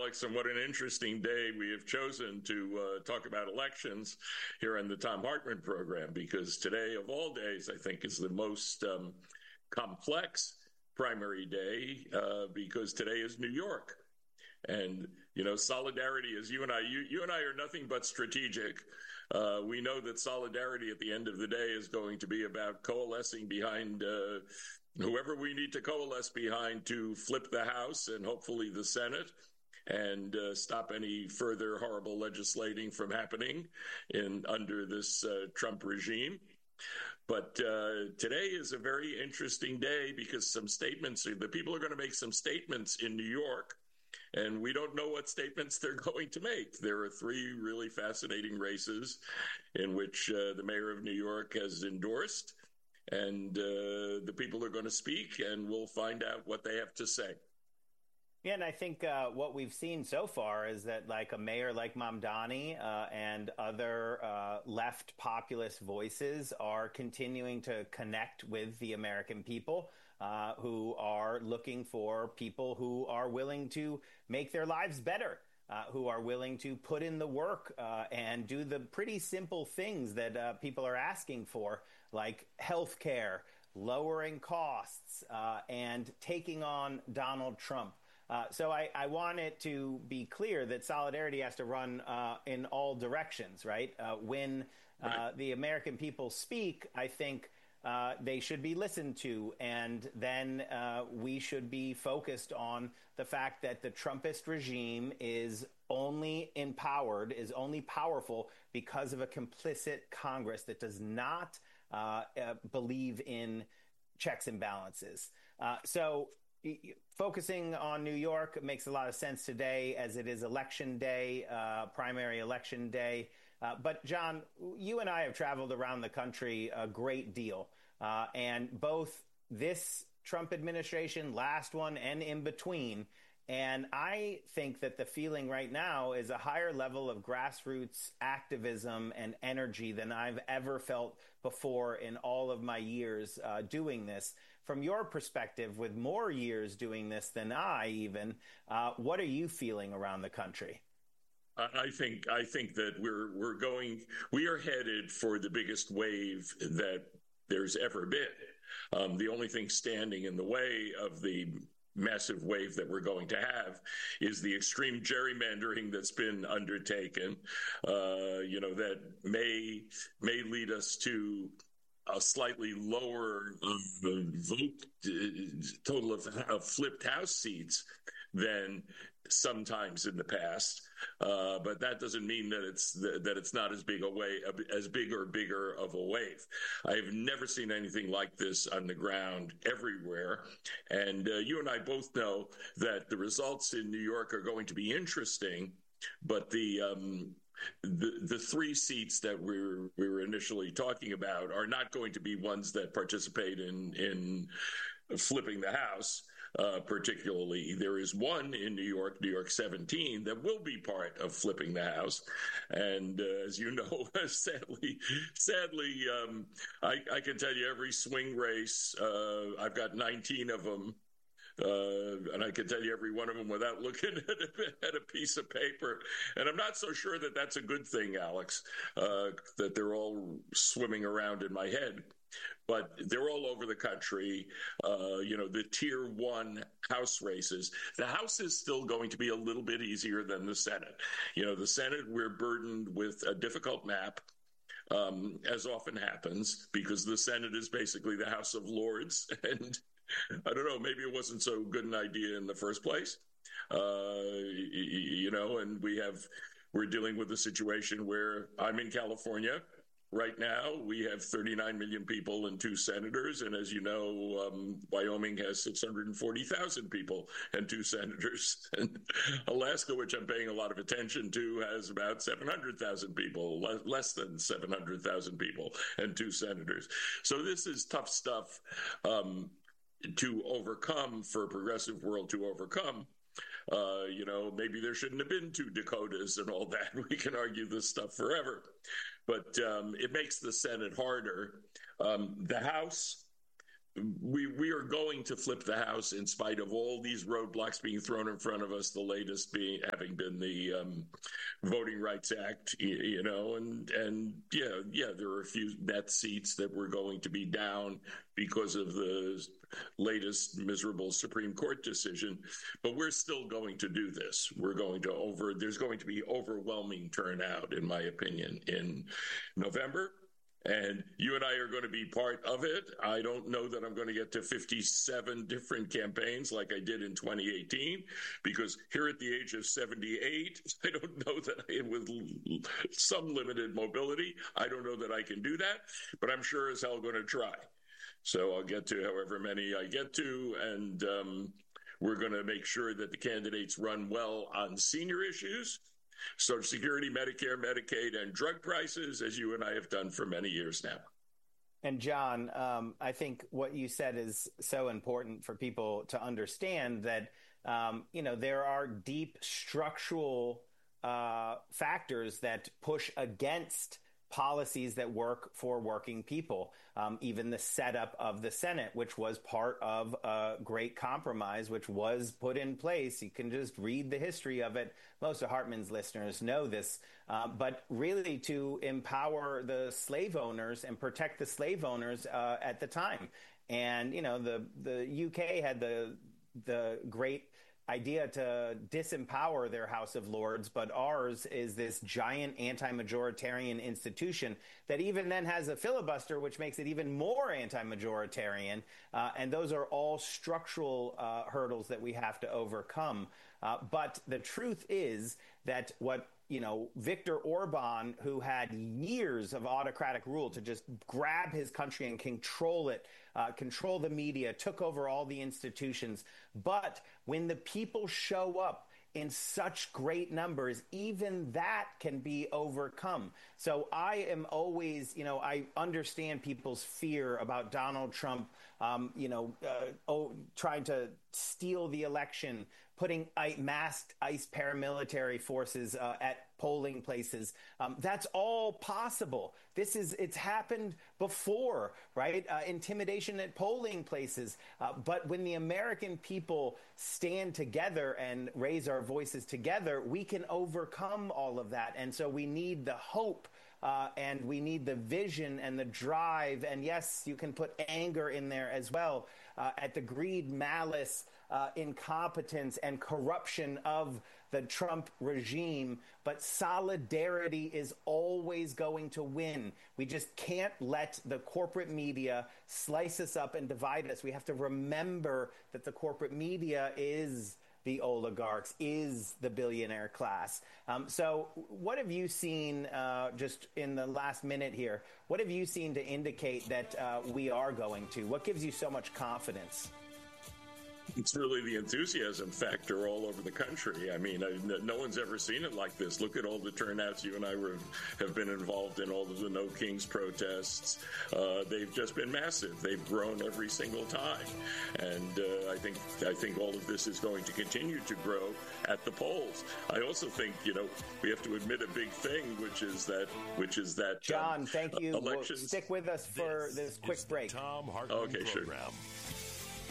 Alex, and what an interesting day we have chosen to talk about elections here on the Thom Hartmann program, because today, of all days, I think is the most complex primary day because today is New York. And, you know, solidarity, as you and I are nothing but strategic. We know that solidarity at the end of the day is going to be about coalescing behind whoever we need to coalesce behind to flip the House and hopefully the Senate and stop any further horrible legislating from happening under this Trump regime. But today is a very interesting day because the people are going to make some statements in New York, and we don't know what statements they're going to make. There are three really fascinating races in which the mayor of New York has endorsed, and the people are going to speak, and we'll find out what they have to say. Yeah, and I think what we've seen so far is that, like, a mayor like Mamdani and other left populist voices are continuing to connect with the American people who are looking for people who are willing to make their lives better, who are willing to put in the work and do the pretty simple things that people are asking for, like health care, lowering costs, and taking on Donald Trump. So I want it to be clear that solidarity has to run in all directions, right? When the American people speak, I think they should be listened to. And then we should be focused on the fact that the Trumpist regime is only empowered, is only powerful because of a complicit Congress that does not believe in checks and balances. So focusing on New York makes a lot of sense today, as it is election day, primary election day. But John, you and I have traveled around the country a great deal, and both this Trump administration, last one, and in between. And I think that the feeling right now is a higher level of grassroots activism and energy than I've ever felt before in all of my years doing this. From your perspective, with more years doing this than I even, what are you feeling around the country? I think that we are headed for the biggest wave that there's ever been. The only thing standing in the way of the massive wave that we're going to have is the extreme gerrymandering that's been undertaken, that may lead us to a slightly lower vote total of flipped House seats than sometimes in the past, but that doesn't mean that it's not as big or bigger of a wave. I have never seen anything like this on the ground everywhere, and you and I both know that the results in New York are going to be interesting, but the three seats that we were initially talking about are not going to be ones that participate in flipping the House. Particularly, there is one in New York 17, that will be part of flipping the House. And as you know, sadly, I can tell you every swing race, I've got 19 of them. And I can tell you every one of them without looking at a piece of paper. And I'm not so sure that that's a good thing, Alex, that they're all swimming around in my head. But they're all over the country. The tier one House races. The House is still going to be a little bit easier than the Senate. The Senate, we're burdened with a difficult map, as often happens, because the Senate is basically the House of Lords. And I don't know, maybe it wasn't so good an idea in the first place. And we're dealing with a situation where I'm in California. Right now, we have 39 million people and 2 senators. And as you know, Wyoming has 640,000 people and 2 senators. And Alaska, which I'm paying a lot of attention to, has about 700,000 people, less than 700,000 people and 2 senators. So this is tough stuff to overcome, for a progressive world to overcome. Maybe there shouldn't have been 2 Dakotas and all that. We can argue this stuff forever. But it makes the Senate harder. The House, we are going to flip the House in spite of all these roadblocks being thrown in front of us, the latest having been the Voting Rights Act, and there are a few net seats that were going to be down because of the latest miserable Supreme Court decision, but we're still going to do this. There's going to be overwhelming turnout, in my opinion, in November. And you and I are going to be part of it. I don't know that I'm going to get to 57 different campaigns like I did in 2018, because here at the age of 78, I don't know that with some limited mobility, I don't know that I can do that, but I'm sure as hell going to try. So I'll get to however many I get to, and we're going to make sure that the candidates run well on senior issues, Social Security, Medicare, Medicaid, and drug prices, as you and I have done for many years now. And John, I think what you said is so important for people to understand that, there are deep structural factors that push against policies that work for working people. Even the setup of the Senate, which was part of a great compromise, which was put in place. You can just read the history of it. Most of Hartmann's listeners know this. But really to empower the slave owners and protect the slave owners at the time. And, the UK had the great idea to disempower their House of Lords, but ours is this giant anti-majoritarian institution that even then has a filibuster, which makes it even more anti-majoritarian. And those are all structural hurdles that we have to overcome. But the truth is that what Viktor Orban, who had years of autocratic rule to just grab his country and control it, control the media, took over all the institutions. But when the people show up in such great numbers, even that can be overcome. So I am always, I understand people's fear about Donald Trump, trying to steal the election, putting masked ICE paramilitary forces at polling places. That's all possible. It's happened before, right? Intimidation at polling places. But when the American people stand together and raise our voices together, we can overcome all of that. And so we need the hope and we need the vision and the drive. And yes, you can put anger in there as well at the greed, malice, incompetence, and corruption of the Trump regime. But solidarity is always going to win. We just can't let the corporate media slice us up and divide us. We have to remember that the corporate media is the oligarchs, is the billionaire class. So what have you seen just in the last minute here? What have you seen to indicate that we are going to? What gives you so much confidence? It's really the enthusiasm factor all over the country. I mean, no one's ever seen it like this. Look at all the turnouts. You and I have been involved in all of the No Kings protests. They've just been massive. They've grown every single time. And I think all of this is going to continue to grow at the polls. I also think, we have to admit a big thing, which is that John, thank you. Elections. Stick with us for this quick break. Thom Hartmann program. Sure.